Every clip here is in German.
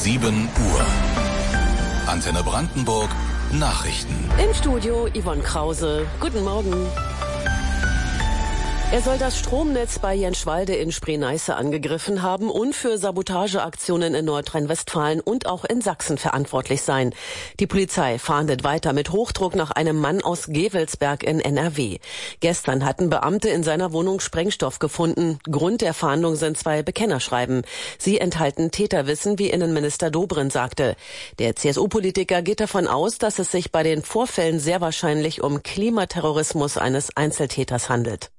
7 Uhr. Antenne Brandenburg, Nachrichten. Im Studio Yvonne Krause. Guten Morgen. Er soll das Stromnetz bei Jenschwalde in Spree-Neiße angegriffen haben und für Sabotageaktionen in Nordrhein-Westfalen und auch in Sachsen verantwortlich sein. Die Polizei fahndet weiter mit Hochdruck nach einem Mann aus Gevelsberg in NRW. Gestern hatten Beamte in seiner Wohnung Sprengstoff gefunden. Grund der Fahndung sind 2 Bekennerschreiben. Sie enthalten Täterwissen, wie Innenminister Dobrindt sagte. Der CSU-Politiker geht davon aus, dass es sich bei den Vorfällen sehr wahrscheinlich um Klimaterrorismus eines Einzeltäters handelt.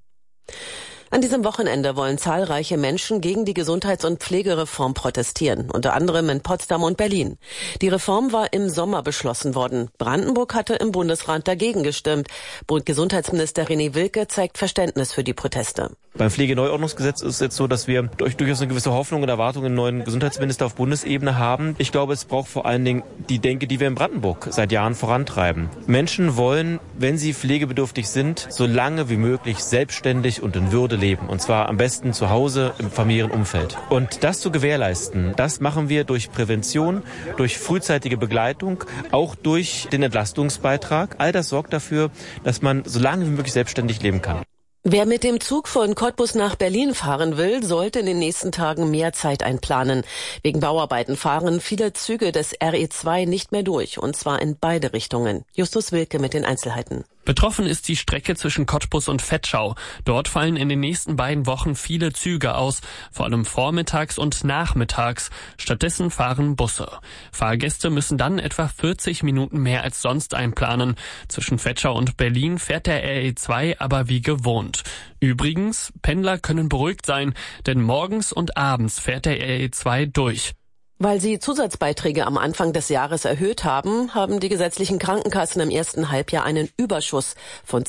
An diesem Wochenende wollen zahlreiche Menschen gegen die Gesundheits- und Pflegereform protestieren, unter anderem in Potsdam und Berlin. Die Reform war im Sommer beschlossen worden. Brandenburg hatte im Bundesrat dagegen gestimmt. Gesundheitsminister René Wilke zeigt Verständnis für die Proteste. Beim Pflegeneuordnungsgesetz ist es jetzt so, dass wir durchaus eine gewisse Hoffnung und Erwartung einen neuen Gesundheitsminister auf Bundesebene haben. Ich glaube, es braucht vor allen Dingen die Denke, die wir in Brandenburg seit Jahren vorantreiben. Menschen wollen, wenn sie pflegebedürftig sind, so lange wie möglich selbstständig und in Würde leben. Und zwar am besten zu Hause im familiären Umfeld. Und das zu gewährleisten, das machen wir durch Prävention, durch frühzeitige Begleitung, auch durch den Entlastungsbeitrag. All das sorgt dafür, dass man so lange wie möglich selbstständig leben kann. Wer mit dem Zug von Cottbus nach Berlin fahren will, sollte in den nächsten Tagen mehr Zeit einplanen. Wegen Bauarbeiten fahren viele Züge des RE2 nicht mehr durch, und zwar in beide Richtungen. Justus Wilke mit den Einzelheiten. Betroffen ist die Strecke zwischen Cottbus und Vetschau. Dort fallen in den nächsten beiden Wochen viele Züge aus, vor allem vormittags und nachmittags. Stattdessen fahren Busse. Fahrgäste müssen dann etwa 40 Minuten mehr als sonst einplanen. Zwischen Vetschau und Berlin fährt der RE2 aber wie gewohnt. Übrigens, Pendler können beruhigt sein, denn morgens und abends fährt der RE2 durch. Weil sie Zusatzbeiträge am Anfang des Jahres erhöht haben, haben die gesetzlichen Krankenkassen im ersten Halbjahr einen Überschuss von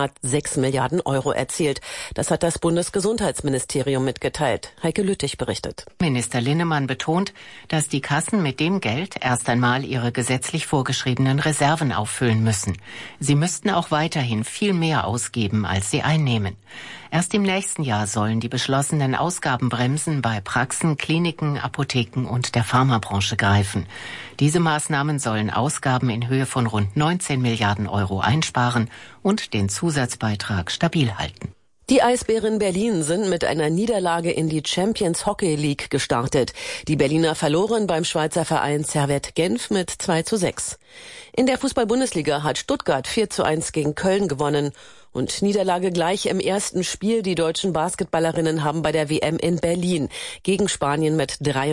2,6 Milliarden Euro erzielt. Das hat das Bundesgesundheitsministerium mitgeteilt. Heike Lüttich berichtet. Minister Linnemann betont, dass die Kassen mit dem Geld erst einmal ihre gesetzlich vorgeschriebenen Reserven auffüllen müssen. Sie müssten auch weiterhin viel mehr ausgeben, als sie einnehmen. Erst im nächsten Jahr sollen die beschlossenen Ausgabenbremsen bei Praxen, Kliniken, Apotheken und der Pharmabranche greifen. Diese Maßnahmen sollen Ausgaben in Höhe von rund 19 Milliarden Euro einsparen und den Zusatzbeitrag stabil halten. Die Eisbären Berlin sind mit einer Niederlage in die Champions Hockey League gestartet. Die Berliner verloren beim Schweizer Verein Servette Genf mit 2:6. In der Fußball-Bundesliga hat Stuttgart 4:1 gegen Köln gewonnen. Und Niederlage gleich im ersten Spiel. Die deutschen Basketballerinnen haben bei der WM in Berlin gegen Spanien mit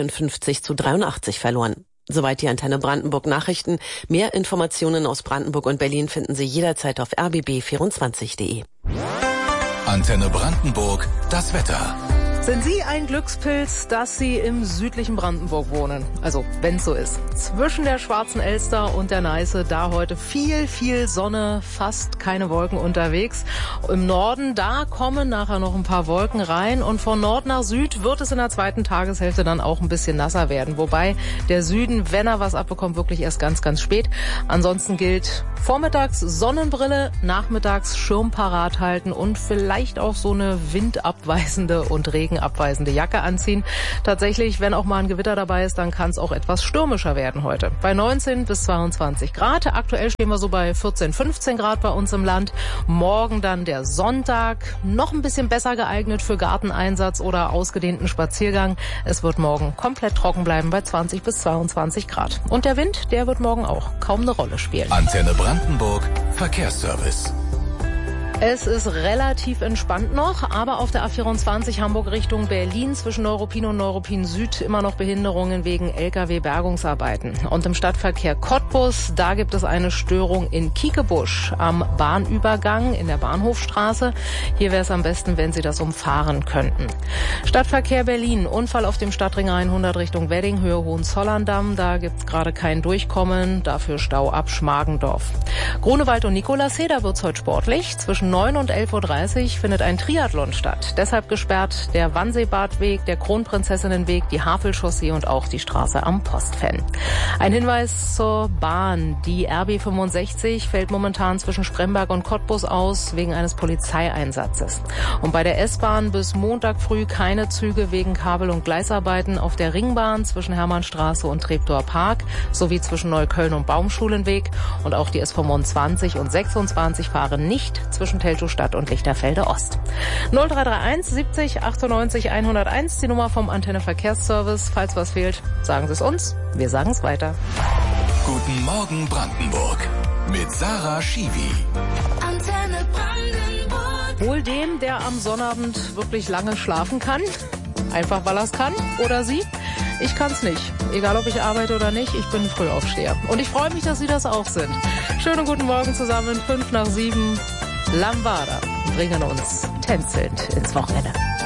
53:83 verloren. Soweit die Antenne Brandenburg Nachrichten. Mehr Informationen aus Brandenburg und Berlin finden Sie jederzeit auf rbb24.de. Antenne Brandenburg, das Wetter. Sind Sie ein Glückspilz, dass Sie im südlichen Brandenburg wohnen? Also, wenn's so ist. Zwischen der Schwarzen Elster und der Neiße, da heute viel Sonne, fast keine Wolken unterwegs. Im Norden, da kommen nachher noch ein paar Wolken rein. Und von Nord nach Süd wird es in der zweiten Tageshälfte dann auch ein bisschen nasser werden. Wobei der Süden, wenn er was abbekommt, wirklich erst ganz spät. Ansonsten gilt vormittags Sonnenbrille, nachmittags Schirm parat halten und vielleicht auch so eine windabweisende und regenabweisende Jacke anziehen. Tatsächlich, wenn auch mal ein Gewitter dabei ist, dann kann es auch etwas stürmischer werden heute. Bei 19 bis 22 Grad. Aktuell stehen wir so bei 14, 15 Grad bei uns im Land. Morgen dann der Sonntag. Noch ein bisschen besser geeignet für Garteneinsatz oder ausgedehnten Spaziergang. Es wird morgen komplett trocken bleiben bei 20 bis 22 Grad. Und der Wind, der wird morgen auch kaum eine Rolle spielen. Antenne Brandenburg, Verkehrsservice. Es ist relativ entspannt noch, aber auf der A24 Hamburg Richtung Berlin zwischen Neuruppin und Neuruppin Süd immer noch Behinderungen wegen Lkw-Bergungsarbeiten. Und im Stadtverkehr Cottbus, da gibt es eine Störung in Kiekebusch am Bahnübergang in der Bahnhofstraße. Hier wäre es am besten, wenn Sie das umfahren könnten. Stadtverkehr Berlin, Unfall auf dem Stadtring 100 Richtung Wedding, Höhe Hohenzollern-Damm. Da gibt es gerade kein Durchkommen, dafür Stau ab Schmargendorf. Grunewald und Nikolassee, da wird es heute sportlich. Zwischen zwischen 9 und 11.30 Uhr findet ein Triathlon statt. Deshalb gesperrt der Wannseebadweg, der Kronprinzessinnenweg, die Havelchaussee und auch die Straße am Postfan. Ein Hinweis zur Bahn. Die RB 65 fällt momentan zwischen Spremberg und Cottbus aus wegen eines Polizeieinsatzes. Und bei der S-Bahn bis Montag früh keine Züge wegen Kabel- und Gleisarbeiten auf der Ringbahn zwischen Hermannstraße und Treptower Park sowie zwischen Neukölln und Baumschulenweg. Und auch die S25 und 26 fahren nicht zwischen Teltow-Stadt und Lichterfelde Ost. 0331 70 98 101, die Nummer vom Antenne Verkehrsservice. Falls was fehlt, sagen Sie es uns. Wir sagen es weiter. Guten Morgen Brandenburg mit Sarah Schiwi. Antenne Brandenburg. Wohl dem, der am Sonnabend wirklich lange schlafen kann. Einfach weil er es kann. Oder sie. Ich kann's nicht. Egal, ob ich arbeite oder nicht, ich bin ein Frühaufsteher. Und ich freue mich, dass Sie das auch sind. Schönen guten Morgen zusammen. 5 nach 7. Lambada bringen uns tänzelnd ins Wochenende.